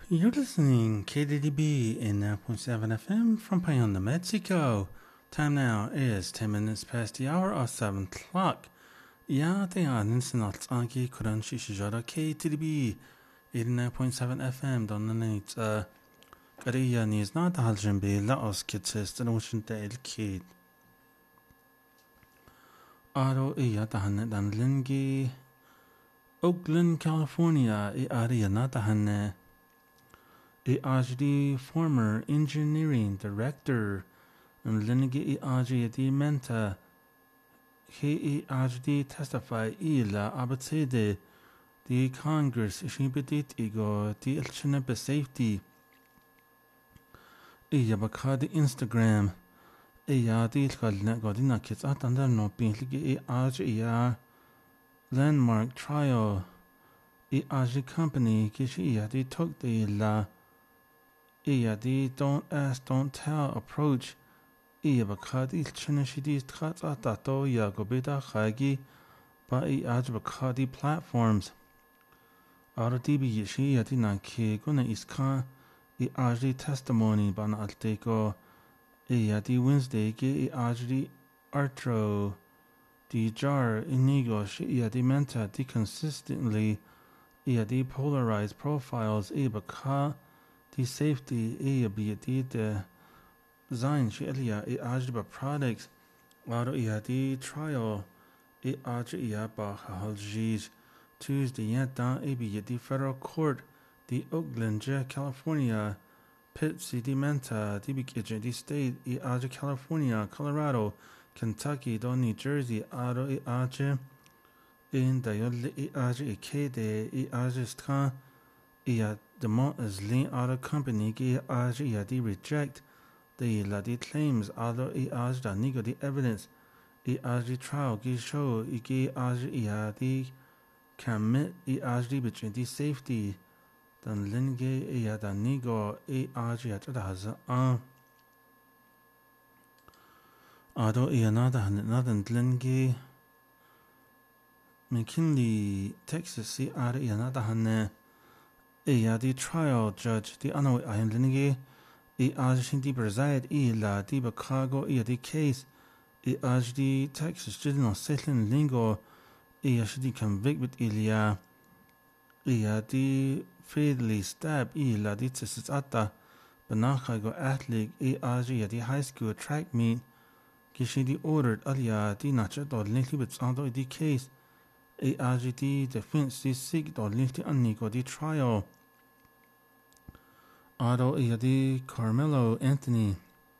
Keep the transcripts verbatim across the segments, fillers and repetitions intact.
You're listening K D D B in nine point seven F M from Payonda, Mexico. Time now is ten minutes past the hour of seven o'clock. Ja, det är Ninsen Altsanki Kuran Shishijara K T D B eighty-nine point seven F M Donanit uh Gariya Nizna Haljanbe Laos Kitsis and Ocean Dale Kid. Aro Iya Dahan Dan Lingi Oakland, California, I Ariana Dahan A I D former engineering director and Linigi I D Menta He I D testify ila abatede the Congress shibidit ego the Elchinebe safety Iya bakadi Instagram Iya di kalna godina kits atanda no pinligi I D landmark trial I D company kishi iya di took the la Iya di don't ask don't tell approach Iya bakadi chinashidi tkats atato ya gobita khagi ba I D bakadi platforms Ara D B yishi yati na ke guna iska I D testimony ban alteko Iya di Wednesday ge I D artro di jar inigo shi iya di menta di consistently iya di polarized profiles e baka di safety iya bi di de design shi elia I D ba products Aro iya di trial I D iya ba haljij Tuesday yata e bi di federal court di Oakland, California Pitt City Menta di bi di state I D California, Colorado Kentucky do New Jersey aro I D in da yolle I D ke de I D stra ia the mo is lean aro company ge I D ia di reject the la di claims aro I D da nigo di evidence I D trial ge show ge I D ia di commit I D between the safety dan linge ia da nigo I D ya da haza a ado ia nada nadan linge McKinley, Texas, the are yanada hane. Eya the trial judge, the ano ayan linigi. E aj di preside e la di Chicago e the case. E aj di Texas general settling lingo. Eya shidi convict with Ilya. Eya di fatally stab e la di tsis ata. Banakago athlete e aj di high school track meet. Kishidi ordered Alya di nacha do linki with ando the case. I D defense di sig do linti annigo di trial. Ado iya di Carmelo Anthony.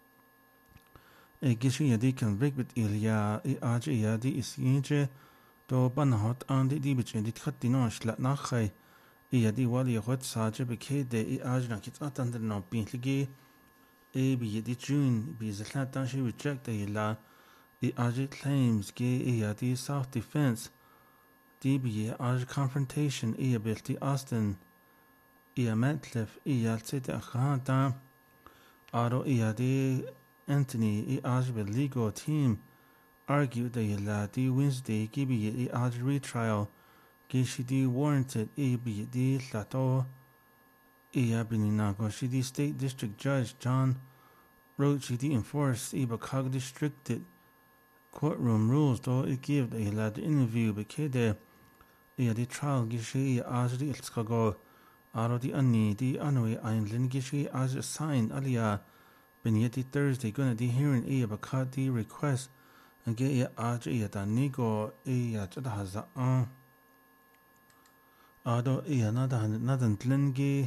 E gishi iya di convict with Ilya I D iya di isyeje do banahot andi di bichen di tkatti no shlat nachay. Iya di wali yahot saje beke de I D na kit atandar no bintligi. E bi di June bi zahlat danshi reject the ila. I D claims ge iya di self-defense. D B ar confrontation I ability Austin I Metcalf I alcete achada Aro I di Anthony I ar legal team argued the la di Wednesday gibi I ar retrial gishi di warranted I B di lato I abininago she di state district judge John wrote she di enforced I bakag restricted courtroom rules do it give the la the interview bekede Ia di trial gishi as di ilskago aro di anni di anui ein lin gishi as a sign alia ben yeti Thursday gonna di hearing ia bakat di request and get ia aj ia da nigo ia jada haza an ado ia nada nadan tlingi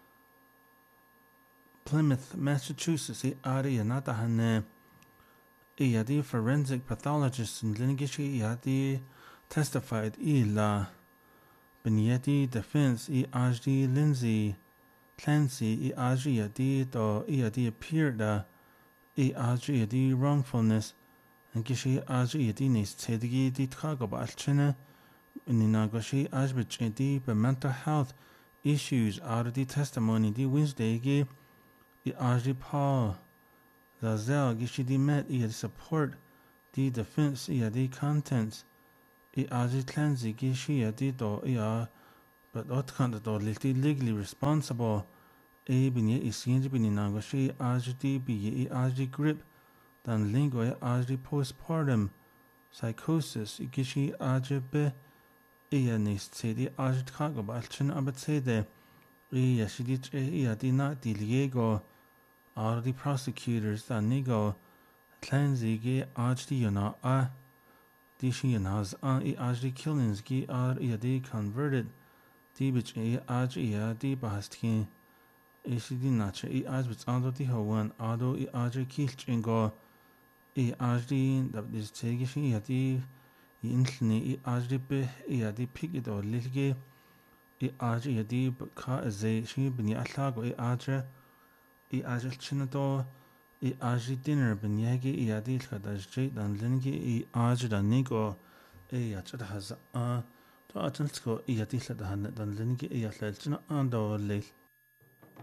Plymouth, Massachusetts i ari ia nada hane ia di forensic pathologist in lingishi ia di testified ila Benietti defense I I D Lindsay Clancy I I D D do I D appeared da I I D D wrongfulness and gishi I I D nis tedigi di tkago ba alchene ninagoshi ajbich di be mental health issues out of the testimony di Wednesday gi I I D Paul Lazel gishi di met I support the defense I D contents I I Clancy gishi di do I but what kind of legally responsible e binye isinji bininago she ajdi biye e ajdi grip dan lingo e ajdi postpartum psychosis igishi ajbe iya nistedi ajdi kago balchin abatsede e yashidit e yadina diliego all the prosecutors dan nigo Tlanzige ajdi yana a dishi yanaz a e ajdi killingsgi ar yadi converted di bich e aj iya di bahastkin e shidi nacha e aj bits ando di hawan ado e aj kilch ingo e ajdi dab dis tegishi yadi e intlni e ajdi be e yadi pigid o lilge e aj yadi ka ze shi bini atlago e aj e aj chinado e ajdi dinner bin yagi e yadi kadajji dan lingi e aj dan nigo e yachad haz a to atansko e yadi dan lingi e yatlchina ando lil